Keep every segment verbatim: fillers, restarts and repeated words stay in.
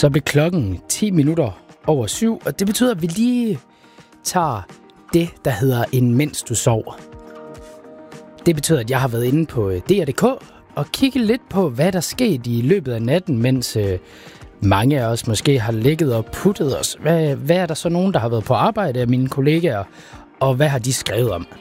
Så blev klokken ti minutter over syv, og det betyder, at vi lige tager det, der hedder en mens du sover. Det betyder, at jeg har været inde på D R punktum d k og kigget lidt på, hvad der skete i løbet af natten, mens øh, mange af os måske har ligget og puttet os. Hvad, hvad er der så nogen, der har været på arbejde af mine kollegaer, og hvad har de skrevet om?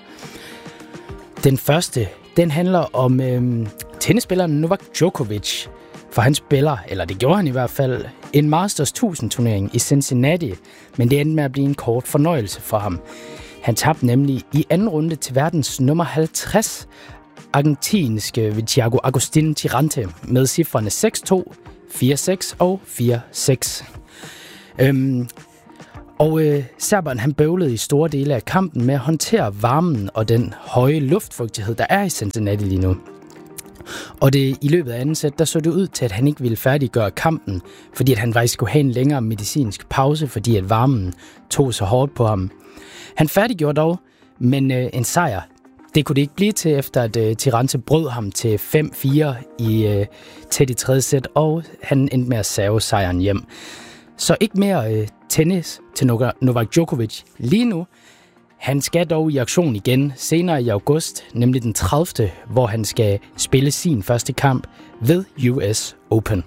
Den første, den handler om øh, tennisspilleren Novak Djokovic. For han spiller, eller det gjorde han i hvert fald, en Masters tusind turnering i Cincinnati, men det endte med at blive en kort fornøjelse for ham. Han tabte nemlig i anden runde til verdens nummer halvtreds, argentinske Thiago Agustin Tirante, med cifrene seks to, fire seks og fire seks. Øhm, og øh, serberen han bøvlede i store dele af kampen med at håndtere varmen og den høje luftfugtighed, der er i Cincinnati lige nu. Og det, i løbet af anden sæt, der så det ud til, at han ikke ville færdiggøre kampen, fordi at han faktisk skulle have en længere medicinsk pause, fordi at varmen tog så hårdt på ham. Han færdiggjorde dog, men øh, en sejr, det kunne det ikke blive til, efter at øh, Tirante brød ham til fem fire i øh, tæt i tredje sæt, og han endte med at serve sejren hjem. Så ikke mere øh, tennis til Novak Djokovic lige nu. Han skal dog i aktion igen senere i august, nemlig den tredivte, hvor han skal spille sin første kamp ved U S Open.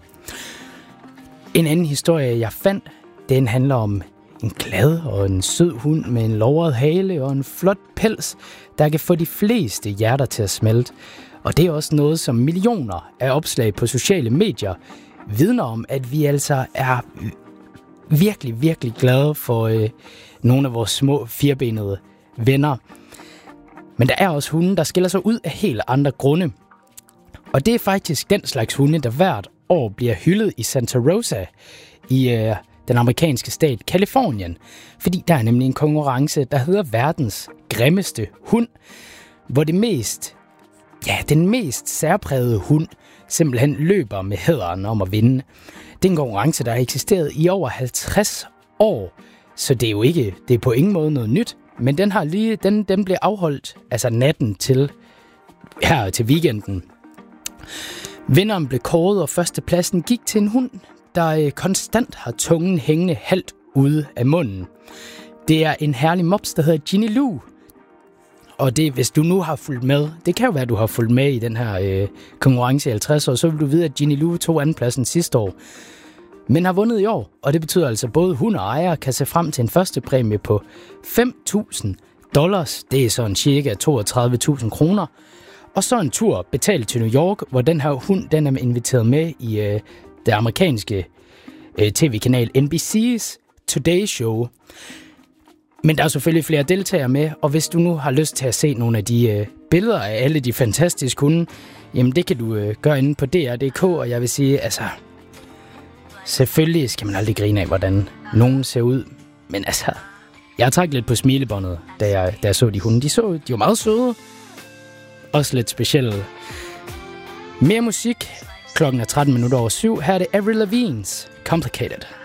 En anden historie, jeg fandt, den handler om en glad og en sød hund med en låret hale og en flot pels, der kan få de fleste hjerter til at smelte. Og det er også noget, som millioner af opslag på sociale medier vidner om, at vi altså er virkelig, virkelig glade for øh, nogle af vores små firbenede venner. Men der er også hunde, der skiller sig ud af helt andre grunde. Og det er faktisk den slags hunde, der hvert år bliver hyldet i Santa Rosa i øh, den amerikanske stat Californien. Fordi der er nemlig en konkurrence, der hedder verdens grimmeste hund, hvor det mest, ja, den mest særprægede hund simpelthen løber med hæderen om at vinde. Det er en konkurrence, der har eksisteret i over halvtreds år, så det er jo ikke, det er på ingen måde noget nyt, men den har lige, den, den blev afholdt altså natten til her til weekenden. Vinderen blev kåret, og førstepladsen gik til en hund, der øh, konstant har tungen hængende halvt ude af munden. Det er en herlig mops, der hedder Ginny Lou. Og det, hvis du nu har fulgt med, det kan jo være, at du har fulgt med i den her øh, konkurrence i halvtreds år, så vil du vide, at Ginny Lou tog andenpladsen sidste år, men har vundet i år. Og det betyder altså, at både hund og ejer kan se frem til en første præmie på fem tusind dollars. Det er sådan cirka toogtredive tusind kroner. Og så en tur betalt til New York, hvor den her hund den er inviteret med i øh, det amerikanske øh, tv-kanal N B C's Today Show. Men der er selvfølgelig flere deltagere med, og hvis du nu har lyst til at se nogle af de øh, billeder af alle de fantastiske hunde, jamen det kan du øh, gøre inde på D R punktum d k, og jeg vil sige, altså, selvfølgelig skal man aldrig grine af, hvordan nogen ser ud, men altså, jeg trak lidt på smilebåndet, da jeg, da jeg så de hunde. De så, de var meget søde, også lidt specielle. Mere musik, klokken er tretten minutter over syv, her er det Avril Lavigne's Complicated.